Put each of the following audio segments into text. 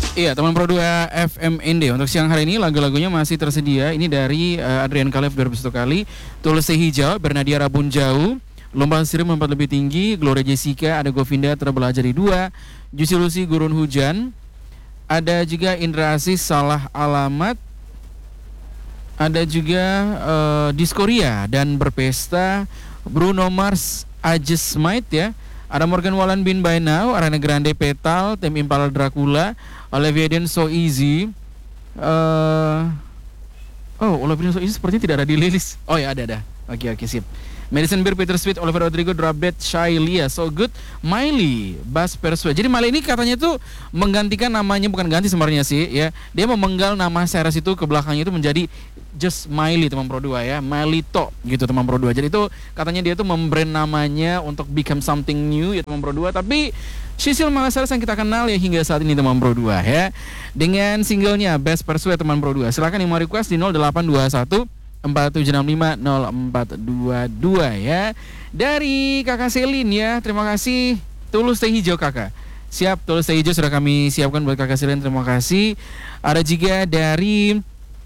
Iya, teman Pro 2 FMND. Untuk siang hari ini lagu-lagunya masih tersedia. Ini dari Adrian Kalev 2001 kali, Tulus Teh Hijau, Bernadia Rabun Jauh, Lomba Sirip Mempat Lebih Tinggi, Gloria Jessica, ada Govinda Terbelah Jadi Dua, Juicy Lucy Gurun Hujan, ada juga Indra Aziz Salah Alamat, ada juga Diskoria dan Berpesta, Bruno Mars I Just Might ya. Ada Morgan Wallen Bin By Now, Ariana Grande Petal, Tim Impala Dracula, Olivia Den So Easy. Olivia Den So Easy sepertinya tidak ada di list. Oh ya, ada. Oke, sip. Madison Beer, Peter Sweet, Oliver Rodrigo, Drop Dead, Shailia, So Good, Miley, Bass Persuade. Jadi Miley ini katanya tuh menggantikan namanya, bukan ganti sebenarnya sih ya. Dia memenggal nama Cyrus itu ke belakangnya itu menjadi Just Miley, teman Pro 2 ya. Miley To gitu, teman Pro 2. Jadi itu katanya dia tuh membrand namanya untuk become something new ya, teman Pro 2. Tapi Sisil Malasaras yang kita kenal ya hingga saat ini, teman Pro 2 ya. Dengan singlenya Best Persuade, teman Pro 2. Silakan yang mau request di 0821 4765 0422 ya. Dari Kakak Selin ya. Terima kasih. Tulus Teh Hijau Kakak. Siap, Tulus Teh Hijau sudah kami siapkan buat Kakak Selin. Terima kasih. Ada juga dari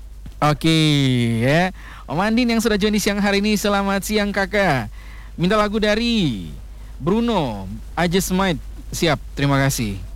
ya, Om Andin yang sudah join di siang hari ini. Selamat siang Kakak. Minta lagu dari Bruno I Just Might. Siap, terima kasih.